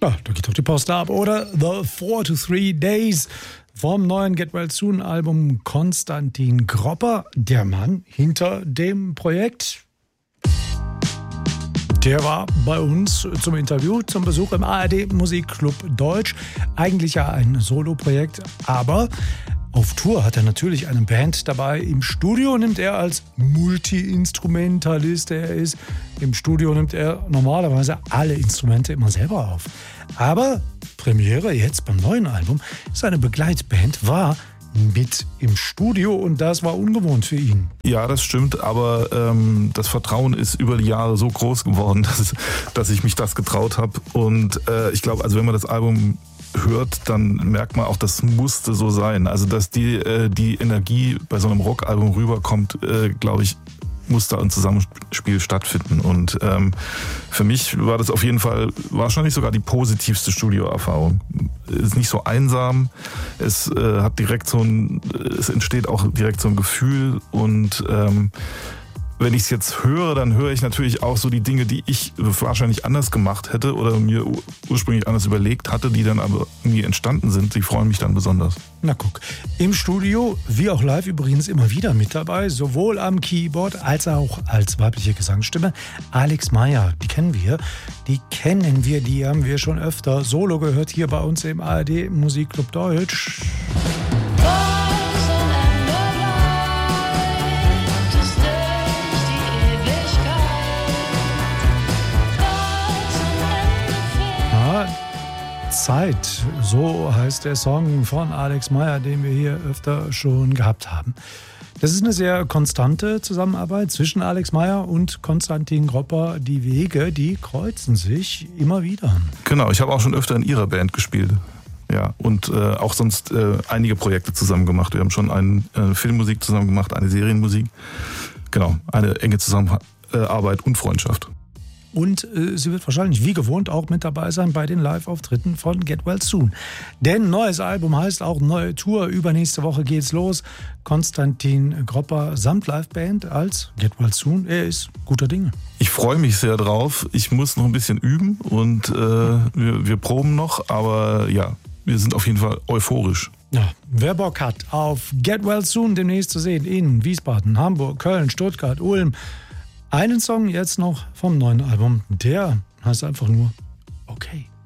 Ja, da geht doch die Post ab. Oder The 4 to 3 Days vom neuen Get Well Soon Album Konstantin Gropper, der Mann hinter dem Projekt. Der war bei uns zum Interview, zum Besuch im ARD Musikclub Deutsch. Eigentlich ja ein Soloprojekt, aber auf Tour hat er natürlich eine Band dabei. Im Studio nimmt er als Multi-Instrumentalist, der er ist, im Studio nimmt er normalerweise alle Instrumente immer selber auf. Aber Premiere jetzt beim neuen Album, seine Begleitband war mit im Studio und das war ungewohnt für ihn. Ja, das stimmt, aber das Vertrauen ist über die Jahre so groß geworden, dass ich mich das getraut habe. Und ich glaube, also wenn man das Album hört, dann merkt man auch, das musste so sein. Also dass die Energie bei so einem Rockalbum rüberkommt, glaube ich, muss da ein Zusammenspiel stattfinden. Und für mich war das auf jeden Fall wahrscheinlich sogar die positivste Studioerfahrung. Es ist nicht so einsam, es entsteht auch direkt so ein Gefühl und wenn ich es jetzt höre, dann höre ich natürlich auch so die Dinge, die ich wahrscheinlich anders gemacht hätte oder mir ursprünglich anders überlegt hatte, die dann aber irgendwie entstanden sind. Die freuen mich dann besonders. Na guck, im Studio, wie auch live übrigens immer wieder mit dabei, sowohl am Keyboard als auch als weibliche Gesangsstimme, Alex Meyer. Die kennen wir, die haben wir schon öfter solo gehört hier bei uns im ARD Musikclub Deutsch. Zeit, so heißt der Song von Alex Meyer, den wir hier öfter schon gehabt haben. Das ist eine sehr konstante Zusammenarbeit zwischen Alex Meyer und Konstantin Gropper. Die Wege, die kreuzen sich immer wieder. Genau, ich habe auch schon öfter in ihrer Band gespielt. Ja, und auch sonst einige Projekte zusammen gemacht. Wir haben schon eine Filmmusik zusammen gemacht, eine Serienmusik. Genau, eine enge Zusammenarbeit und Freundschaft. Und sie wird wahrscheinlich wie gewohnt auch mit dabei sein bei den Live-Auftritten von Get Well Soon. Denn neues Album heißt auch neue Tour. Übernächste Woche geht's los. Konstantin Gropper samt Liveband als Get Well Soon. Er ist guter Dinge. Ich freue mich sehr drauf. Ich muss noch ein bisschen üben und wir proben noch. Aber ja, wir sind auf jeden Fall euphorisch. Ja, wer Bock hat auf Get Well Soon demnächst zu sehen in Wiesbaden, Hamburg, Köln, Stuttgart, Ulm. Einen Song jetzt noch vom neuen Album, der heißt einfach nur Okay.